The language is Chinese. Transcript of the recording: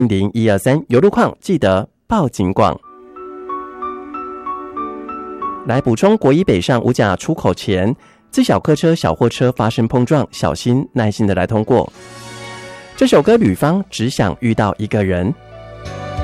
0123，有路况记得报警广。来补充国一北上五甲出口前，自小客车、小货车发生碰撞，小心耐心的来通过。这首歌吕方只想遇到一个人。